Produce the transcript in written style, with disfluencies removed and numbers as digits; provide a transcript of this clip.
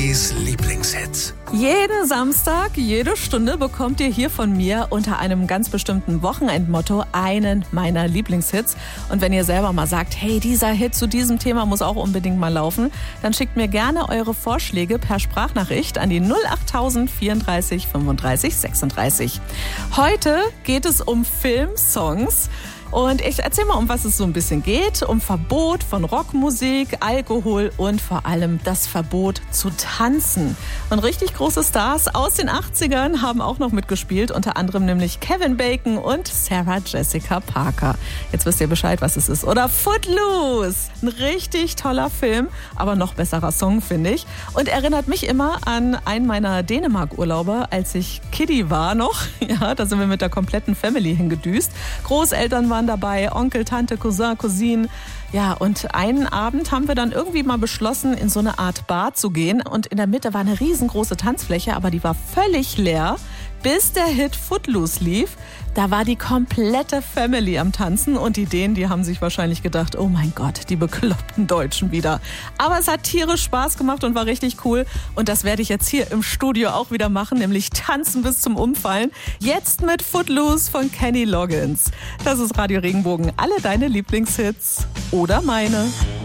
Kiddies Lieblingshits. Jeden Samstag, jede Stunde bekommt ihr hier von mir unter einem ganz bestimmten Wochenendmotto einen meiner Lieblingshits. Und wenn ihr selber mal sagt, hey, dieser Hit zu diesem Thema muss auch unbedingt mal laufen, dann schickt mir gerne eure Vorschläge per Sprachnachricht an die 08000 34 35 36. Heute geht es um Filmsongs. Und ich erzähle mal, um was es so ein bisschen geht. Um Verbot von Rockmusik, Alkohol und vor allem das Verbot zu tanzen. Und richtig große Stars aus den 80ern haben auch noch mitgespielt. Unter anderem nämlich Kevin Bacon und Sarah Jessica Parker. Jetzt wisst ihr Bescheid, was es ist. Oder Footloose. Ein richtig toller Film, aber noch besserer Song, finde ich. Und erinnert mich immer an einen meiner Dänemark-Urlaube, als ich Kiddie war noch. Ja, da sind wir mit der kompletten Family hingedüst. Großeltern waren dabei, Onkel, Tante, Cousin, Cousine. Ja, und einen Abend haben wir dann irgendwie mal beschlossen, in so eine Art Bar zu gehen. Und in der Mitte war eine riesengroße Tanzfläche, aber die war völlig leer, bis der Hit Footloose lief. Da war die komplette Family am Tanzen und die Dänen, die haben sich wahrscheinlich gedacht, oh mein Gott, die bekloppten Deutschen wieder. Aber es hat tierisch Spaß gemacht und war richtig cool. Und das werde ich jetzt hier im Studio auch wieder machen, nämlich tanzen bis zum Umfallen. Jetzt mit Footloose von Kenny Loggins. Das ist Radio Regenbogen. Alle deine Lieblingshits oder meine.